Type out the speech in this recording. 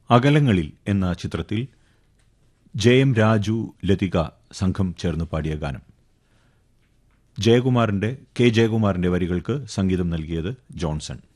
അകലങ്ങളിൽ എന്ന ചിത്രത്തിൽ ജയം രാജു ലതിക സംഘം ചേർന്ന് പാടിയ ഗാനം. കെ ജയകുമാറിന്റെ വരികൾക്ക് സംഗീതം നൽകിയത് ജോൺസൺ.